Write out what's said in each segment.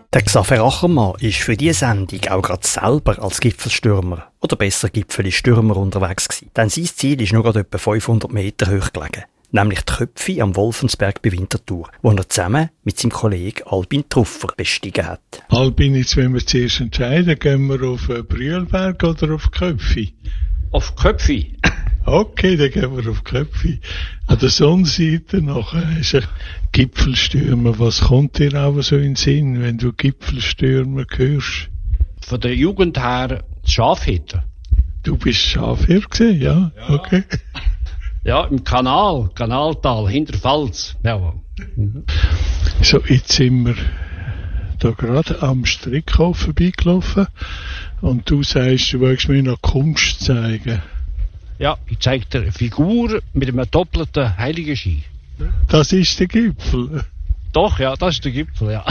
Der Xaver Achermann ist für diese Sendung auch gerade selber als Gipfelstürmer oder besser Gipfelstürmer unterwegs gewesen. Denn sein Ziel ist nur gerade etwa 500 Meter hoch gelegen. Nämlich die Köpfe am Wolfensberg bei Winterthur, wo er zusammen mit seinem Kollegen Albin Truffer bestiegen hat. Albin, jetzt wenn wir zuerst entscheiden, gehen wir auf Brühlberg oder auf Köpfe? Auf Köpfe. Okay, dann gehen wir auf Köpfe. An der Sonnenseite nachher ist ein Gipfelstürmer. Was kommt dir auch so in den Sinn, wenn du Gipfelstürmer hörst? Von der Jugend her Schafhirte. Du bist Schafhirte gewesen, ja? Okay. Ja, im Kanaltal, hinter Pfalz. Ja. So, jetzt sind wir da gerade am Strickhof vorbeigelaufen und du sagst, du willst mir noch Kunst zeigen. Ja, ich zeige dir eine Figur mit einem doppelten Heiligenschein. Das ist der Gipfel? Doch, ja, das ist der Gipfel, ja.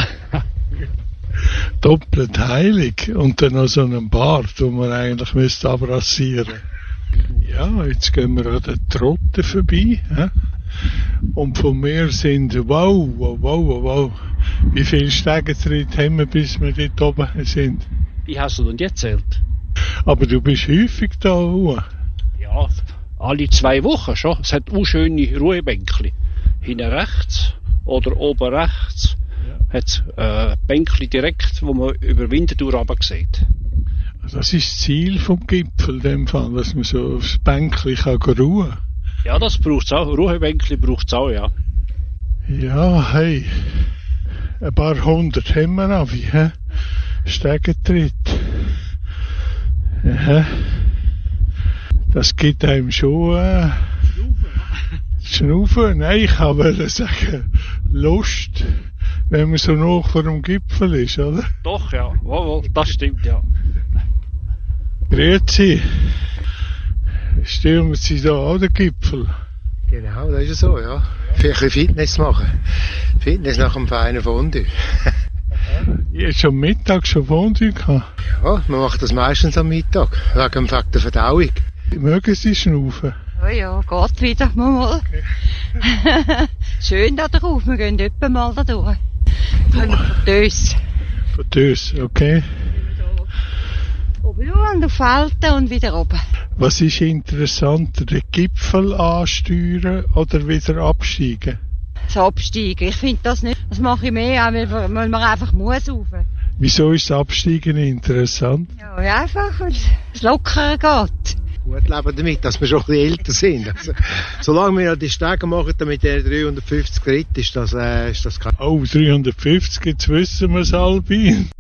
Doppelt heilig und dann noch so einen Bart, den man eigentlich müsste abrasieren. Ja, jetzt gehen wir an den Trotten vorbei. Und von mir sind, wow. Wie viele Stegentritte haben wir, bis wir dort oben sind? Wie hast du denn jetzt erzählt? Aber du bist häufig da hoch. Ja, alle 2 Wochen schon. Es hat auch schöne Ruhebänkli. Hinten rechts oder oben rechts hat es Bänkli direkt, wo man über Winterthur runter sieht. Das ist das Ziel vom Gipfel, in dem Fall, dass man so aufs Bänkli kann ruhen kann. Ja, das braucht es auch. Ruhebänkli braucht es auch, ja. Ja, hey. Ein paar 100 haben wir auch, hä? Stegentritt. Ja. Das gibt einem schon Schnaufen. Nein, ich kann wollte sagen, Lust, wenn man so nah vor dem Gipfel ist, oder? Doch, ja. Jawohl, das stimmt, ja. Grüezi. Stürmen Sie da auch den Gipfel? Genau, das ist so, ja. Für ein bisschen Fitness machen. Fitness nach einem feinen Fondue. Ihr habt schon Mittag schon Fondue gehabt? Ja, man macht das meistens am Mittag, wegen dem Fakt der Verdauung. Mögen Sie schnaufen? Ja, geht wieder mal. Okay. Schön da drauf, wir gehen etwa mal da durch. Von Dös. Von Dös, okay. Oben an der Falte und wieder oben. Was ist interessanter, den Gipfel ansteuern oder wieder absteigen? Das Absteigen, ich finde das nicht. Das mache ich mehr, weil man einfach muss rauf. Wieso ist das Absteigen interessant? Ja, einfach, weil es lockerer geht. Gut leben damit, dass wir schon ein bisschen älter sind. Also, solange wir ja die Stege machen, mit den 350 Schritt, ist das kein... Oh, 350, jetzt wissen wir es, Albin.